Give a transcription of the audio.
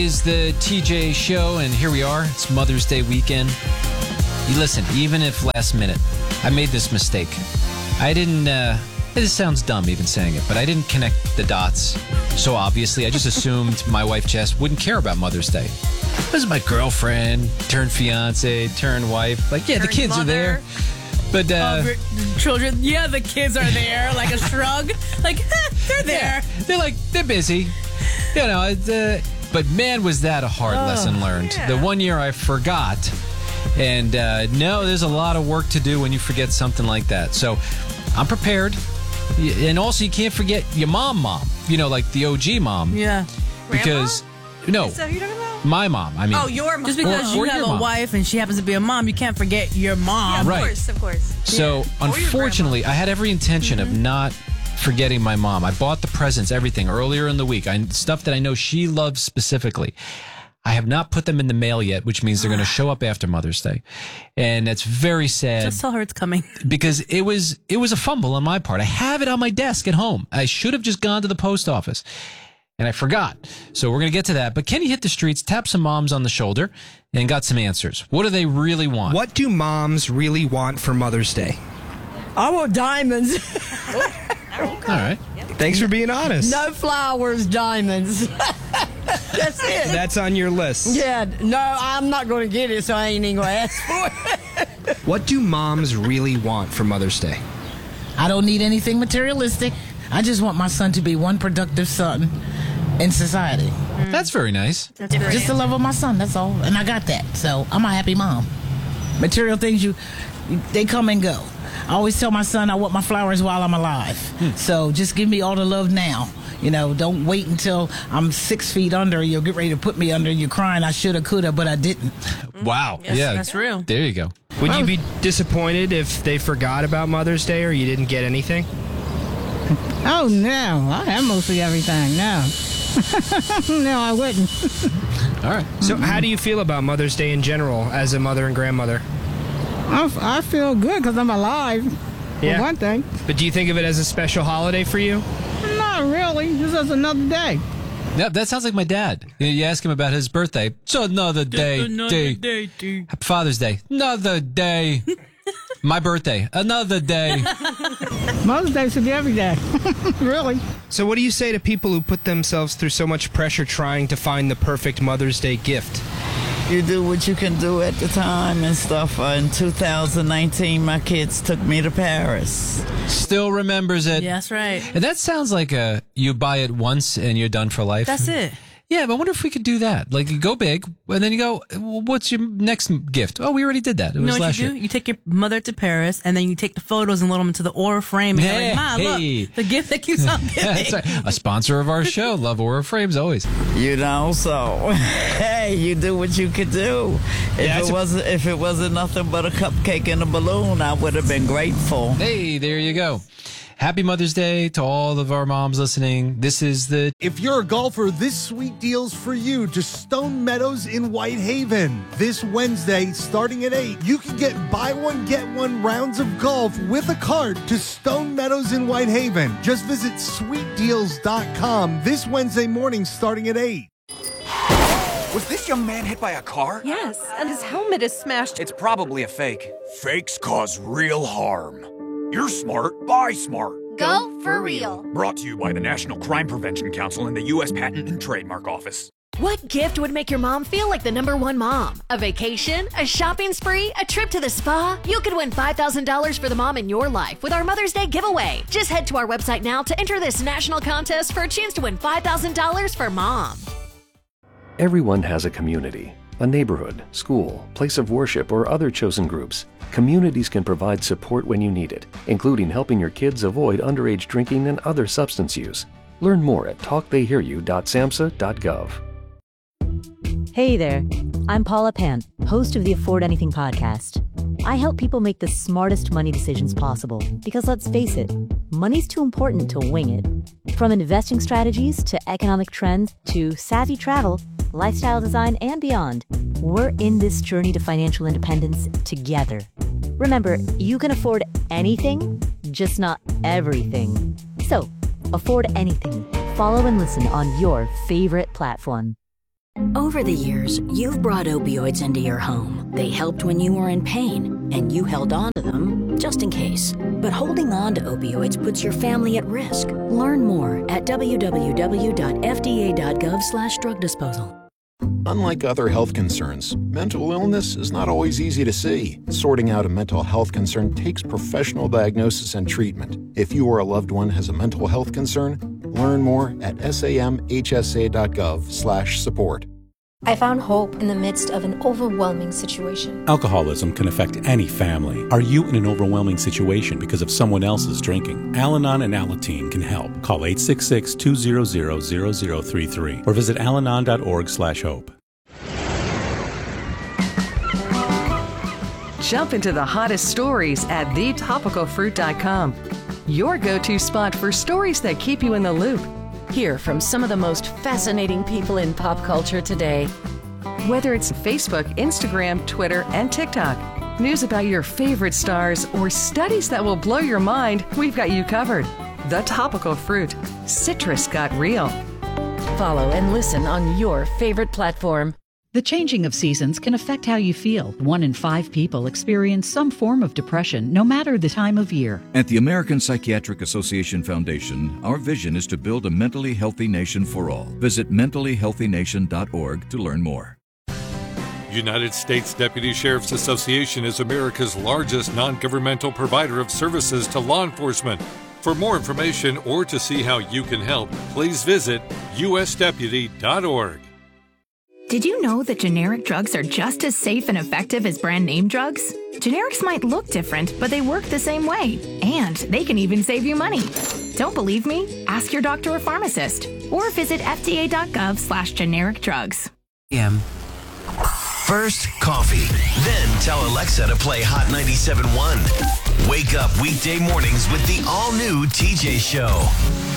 Is the TJ show, and here we are. It's Mother's Day weekend. You listen, even if last minute, I made this mistake. I didn't, this sounds dumb even saying it, but I didn't connect the dots. So obviously, I just assumed my wife Jess wouldn't care about Mother's Day. This is my girlfriend, turned fiance, turned wife. Like, yeah, the kids are there. But, the children, yeah, the kids are there, like a shrug. Like, they're there. Yeah, they're busy. You know, but man, was that a hard lesson learned. Yeah. The one year I forgot. And no, there's a lot of work to do when you forget something like that. So I'm prepared. And also, you can't forget your mom. You know, like the OG mom. Yeah. Because, no, Is that who you're talking about? my mom. I mean, Oh, your mom. Just because Or you have your a mom. wife and she happens to be a mom, you can't forget your mom. Right. Of course. So, Yeah. Or your unfortunately, I had every intention of not forgetting my mom. I bought the presents, everything, earlier in the week. Stuff that I know she loves specifically. I have not put them in the mail yet, which means they're going to show up after Mother's Day. And that's very sad. Just tell her it's coming. Because it was a fumble on my part. I have it on my desk at home. I should have just gone to the post office. And I forgot. So we're going to get to that. But Kenny hit the streets, tapped some moms on the shoulder, and got some answers. What do they really want? What do moms really want for Mother's Day? I want diamonds. All right. Thanks for being honest. No flowers, diamonds. That's it. That's on your list. Yeah, no, I'm not going to get it, so I ain't even going to ask for it. What do moms really want for Mother's Day? I don't need anything materialistic. I just want my son to be one productive son in society. That's very nice. Just the love of my son, that's all. And I got that. So I'm a happy mom. Material things, they come and go. I always tell my son I want my flowers while I'm alive. So just give me all the love now. You know, don't wait until I'm 6 feet under. You'll get ready to put me under. You're crying, I shoulda, coulda, but I didn't. Wow. Yes, yeah. that's real. There you go. Would you be disappointed if they forgot about Mother's Day or you didn't get anything? Oh, no. I have mostly everything. No. No, I wouldn't. All right. So how do you feel about Mother's Day in general as a mother and grandmother? I feel good because I'm alive, Yeah. for one thing. But do you think of it as a special holiday for you? Not really. This is another day. Yep, that sounds like my dad. You ask him about his birthday. It's another day. Happy Father's Day. Another day. My birthday. Another day. Mother's Day should be every day. Really. So what do you say to people who put themselves through so much pressure trying to find the perfect Mother's Day gift? You do what you can do at the time and stuff. In 2019, my kids took me to Paris. Still remembers it. Yeah, that's right. And that sounds like you buy it once and you're done for life. That's it. Yeah, but I wonder if we could do that. Like, you go big, and then you go, well, what's your next gift? Oh, we already did that. It You know was what last you do? year. You take your mother to Paris, and then you take the photos and load them into the Aura frame. And you're like, Ma, Hey. look, the gift that keeps on giving. That's right. A sponsor of our show. Love Aura Frames, always. You know, so hey, you do what you could do. If it wasn't nothing but a cupcake and a balloon, I would have been grateful. Hey, there you go. Happy Mother's Day to all of our moms listening. This is the... If you're a golfer, this sweet deal's for you to Stone Meadows in Whitehaven. This Wednesday, starting at 8, you can get buy one, get one rounds of golf with a cart to Stone Meadows in Whitehaven. Just visit sweetdeals.com this Wednesday morning starting at 8. Was this young man hit by a car? Yes, and his helmet is smashed. It's probably a fake. Fakes cause real harm. You're smart, buy smart. Go for real. Brought to you by the National Crime Prevention Council and the U.S. Patent and Trademark Office. What gift would make your mom feel like the #1 mom? A vacation? A shopping spree? A trip to the spa? You could win $5,000 for the mom in your life with our Mother's Day giveaway. Just head to our website now to enter this national contest for a chance to win $5,000 for mom. Everyone has a community, a neighborhood, school, place of worship, or other chosen groups. Communities can provide support when you need it, including helping your kids avoid underage drinking and other substance use. Learn more at talktheyhearyou.samhsa.gov. Hey there, I'm Paula Pant, host of the Afford Anything podcast. I help people make the smartest money decisions possible because, let's face it, money's too important to wing it. From investing strategies to economic trends to savvy travel, lifestyle design, and beyond, we're in this journey to financial independence together. Remember, you can afford anything, just not everything. So, afford anything. Follow and listen on your favorite platform. Over the years, you've brought opioids into your home. They helped when you were in pain, and you held on to them just in case. But holding on to opioids puts your family at risk. Learn more at www.fda.gov/drug disposal. Unlike other health concerns, mental illness is not always easy to see. Sorting out a mental health concern takes professional diagnosis and treatment. If you or a loved one has a mental health concern, learn more at samhsa.gov/support. I found hope in the midst of an overwhelming situation. Alcoholism can affect any family. Are you in an overwhelming situation because of someone else's drinking? Al-Anon and Alateen can help. Call 866-200-0033 or visit alanon.org/hope. Jump into the hottest stories at thetopicalfruit.com. Your go-to spot for stories that keep you in the loop. Hear from some of the most fascinating people in pop culture today. Whether it's Facebook, Instagram, Twitter, and TikTok, news about your favorite stars, or studies that will blow your mind, we've got you covered. The Topical Fruit. Citrus got real. Follow and listen on your favorite platform. The changing of seasons can affect how you feel. 1 in 5 people experience some form of depression, no matter the time of year. At the American Psychiatric Association Foundation, our vision is to build a mentally healthy nation for all. Visit mentallyhealthynation.org to learn more. United States Deputy Sheriff's Association is America's largest non-governmental provider of services to law enforcement. For more information or to see how you can help, please visit usdeputy.org. Did you know that generic drugs are just as safe and effective as brand name drugs? Generics might look different, but they work the same way. And they can even save you money. Don't believe me? Ask your doctor or pharmacist. Or visit fda.gov/generic drugs. First, coffee. Then tell Alexa to play Hot 97.1. Wake up weekday mornings with the all-new TJ Show.